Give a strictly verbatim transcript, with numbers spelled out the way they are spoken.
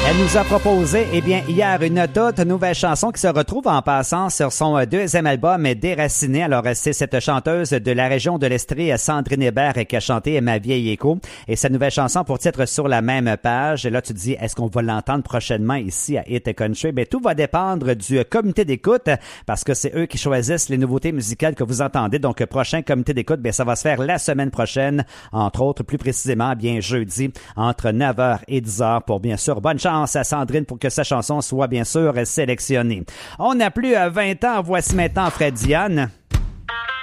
Elle nous a proposé, eh bien, hier, une toute nouvelle chanson qui se retrouve en passant sur son deuxième album, Déraciné. Alors, c'est cette chanteuse de la région de l'Estrie, Sandrine Hébert, qui a chanté Ma vieille écho. Et sa nouvelle chanson pour titre sur la même page. Et là, tu te dis, est-ce qu'on va l'entendre prochainement ici à Hit Country? Bien, tout va dépendre du comité d'écoute parce que c'est eux qui choisissent les nouveautés musicales que vous entendez. Donc, prochain comité d'écoute, bien, ça va se faire la semaine prochaine, entre autres, plus précisément, bien, jeudi, entre neuf heures et dix heures pour, bien sûr, bonne chance à Sandrine pour que sa chanson soit bien sûr sélectionnée. On n'a plus vingt ans, voici maintenant Fred Diane.